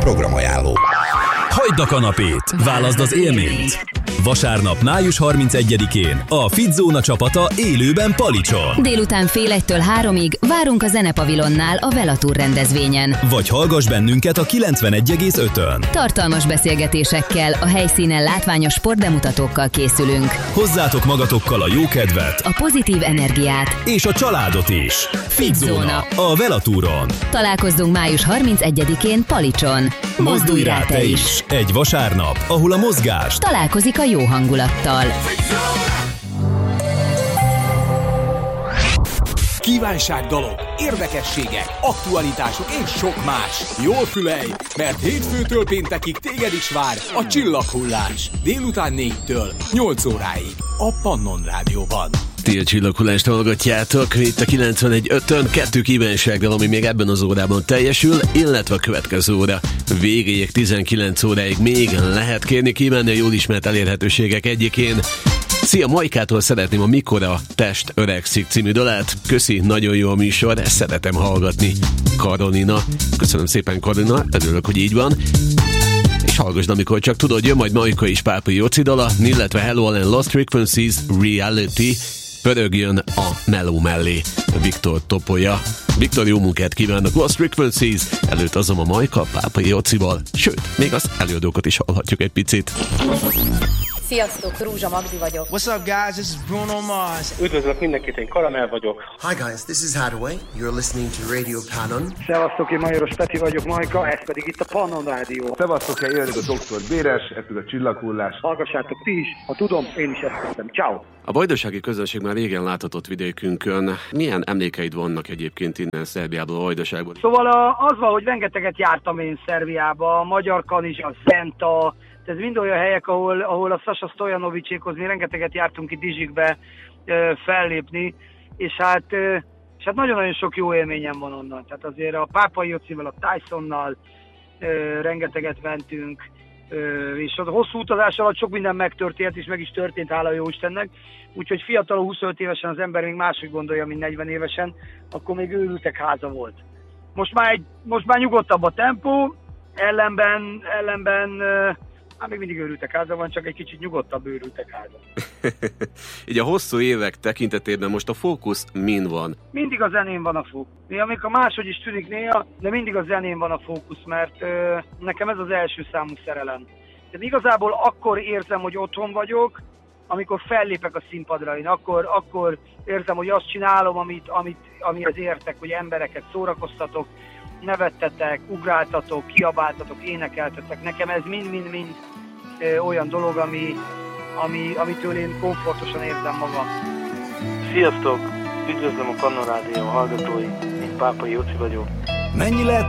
programajánló. Hagyd a kanapét, válaszd az élményt! Vasárnap, május 31-én a Fitzóna csapata élőben Palicson. Délután 1:30-től 3-ig várunk a Zenepavilonnál a Velatur rendezvényen. Vagy hallgass bennünket a 91,5-ön. Tartalmas beszélgetésekkel, a helyszínen látványos sportbemutatókkal készülünk. Hozzátok magatokkal a jókedvet, A pozitív energiát. és a családot is. Fitzóna a Velaturon. Találkozzunk május 31-én Palicson. Mozdulj rá te is! Egy vasárnap, ahol a mozgás Találkozik a jó hangulattal. Kívánságdalok, érdekességek, aktualitások és sok más. Jól fülelj, mert hétfőtől péntekig téged is vár a Csillaghullás. Délután 4-től 8 óráig a Pannon Rádióban. Ti a Csillaghullást hallgatjátok, itt a 91.5-ön 2 kívánságdal, ami még ebben az órában teljesül, illetve a következő óra végéig 19 óráig még lehet kérni, kívánni a jól ismert elérhetőségek egyikén. Szia, Majkától szeretném a Mikor a test öregszik című dalát. Köszi, nagyon jó a műsor, ezt szeretem hallgatni. Karolina. Köszönöm szépen, Karolina, örülök, hogy így van. És hallgassd, amikor csak tudod, jön majd Majka és Pápai Jóci dala, illetve Hello All and Lost Frequencies Reality. Pörögjön a meló mellé. Viktor topolja. Viktor, jó munkát kívánok. Lost Frequencies. Előtt azon a Majka, Pápai Jócival. Sőt, még az előadókat is hallhatjuk egy picit. Sziasztok, Rúzsa Magdi vagyok. What's up, guys? This is Bruno Mars. Üdvözlök mindenkit, én Karamell vagyok. Hi guys, this is Hadaway. You're listening to Radio Pannon. Szevasztok, én Majoros Peti vagyok, Majka, ez pedig itt a Pannon Rádió. Szevasztok, én jönnek a Dr. Béres, ez pedig a Csillaghullás. Hallgassátok ti is, ha tudom, én is ezt teszem. Ciao. A vajdasági közönség már régen láthatott vidékünkön. Milyen emlékeid vannak egyébként innen Szerbiából, a Vajdaságból? Szóval az van, hogy rengeteget jártam én Szerbiába, Magyar Kanizsa, Zenta. Ez mind olyan helyek, ahol a Sasa Stojanovicsékhoz mi rengeteget jártunk ki Dizsikbe fellépni, és hát nagyon-nagyon sok jó élményem van onnan. Tehát azért a Pápai Jócival, a Tysonnal rengeteget mentünk, és a hosszú utazás alatt sok minden megtörtént, és meg is történt, hála jó Istennek. Úgyhogy fiatalon 25 évesen az ember még máshogy gondolja, mint 40 évesen, akkor még őrültek háza volt. Most már nyugodtabb a tempó, ellenben még mindig őrültek háza van, csak egy kicsit nyugodtabb őrültek háza. Így a hosszú évek tekintetében most a fókusz min van? Mindig a zenén van a fókusz. Amikor máshogy is tűnik néha, de mindig a zenén van a fókusz, mert nekem ez az első számú szerelem. Tehát igazából akkor érzem, hogy otthon vagyok, amikor fellépek a színpadra. Én akkor érzem, hogy azt csinálom, amihez értek, hogy embereket szórakoztatok, nevettetek, ugráltatok, kiabáltatok, énekeltetek. Nekem ez mind olyan dolog, amitől én komfortosan érzem magam. Sziasztok! Üdvözlöm a Pannon Rádió hallgatói, én Pápai Jóci vagyok. Mennyi lehet